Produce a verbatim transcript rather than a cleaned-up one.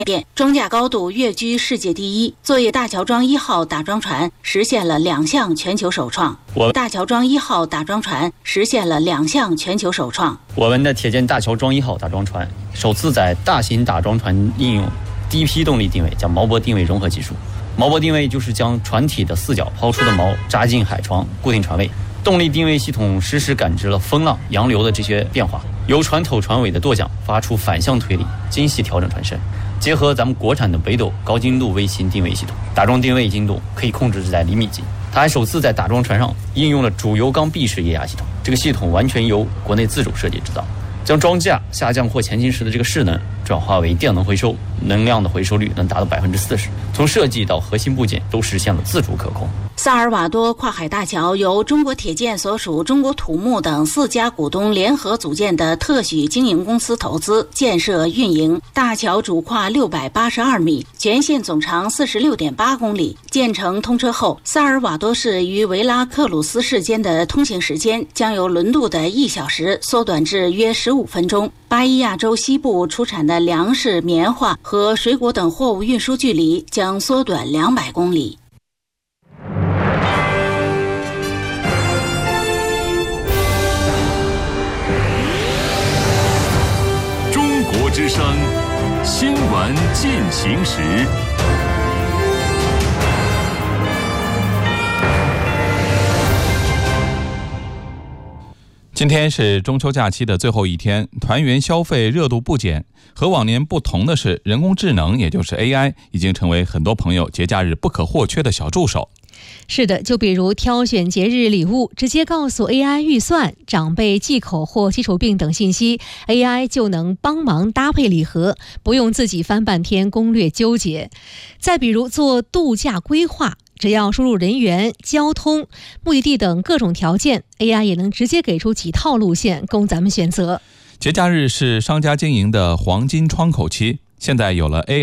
电，装架高度跃居世界第一。作业大乔庄一号打桩船实现了两项全球首创。 我大乔庄一号打桩船实现了两项全球首创。 我们的铁建大乔庄一号打桩船首次在大型打桩船应用低批动力定位，叫锚泊定位融合技术。锚泊定位就是将船体的四角抛出的锚扎进海床，固定船位。动力定位系统实时感知了风浪、洋流的这些变化，由船头船尾的舵桨发出反向推力，精细调整船身。结合咱们国产的北斗高精度卫星定位系统，打桩定位精度可以控制在厘米级。它还首次在打桩船上应用了主油缸闭式液压系统，这个系统完全由国内自主设计制造，将装架下降或前进时的这个势能转化为电能回收，能量的回收率能达到百分之四十。从设计到核心部件都实现了自主可控。 萨尔瓦多跨海大桥由中国铁建所属中国土木等四家股东联合组建的特许经营公司投资建设运营。大桥主跨六百八十二米，全线总长四十六点八公里。建成通车后，萨尔瓦多市与维拉克鲁斯市间的通行时间将由轮渡的一小时缩短至约十五分钟。巴伊亚州西部出产的粮食、棉花和水果等货物运输距离将缩短两百公里。 中国之声新闻进行时。 今天是中秋假期的最后一天，团圆消费热度不减。和往年不同的是，人工智能也就是 A I 已经成为很多朋友节假日不可或缺的小助手。 是的，就比如挑选节日礼物，直接告诉 A I 预算、长辈忌口或基础病等信息， A I 就能帮忙搭配礼盒，不用自己翻半天攻略纠结。再比如做度假规划，只要输入人员、交通、目的地等各种条件， A I 也能直接给出几套路线供咱们选择。 节假日是商家经营的黄金窗口期，现在有了 A I